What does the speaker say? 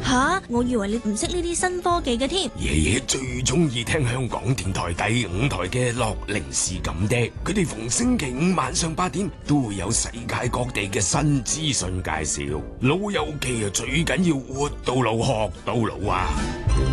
吓，我以為你唔識呢啲新科技嘅添。 爺爺最中意聽香港電台第5台嘅樂齡是咁的，佢哋逢星期5晚上8點都會有世界各地嘅新資訊介紹。老友記啊，最緊要活到老學到老啊！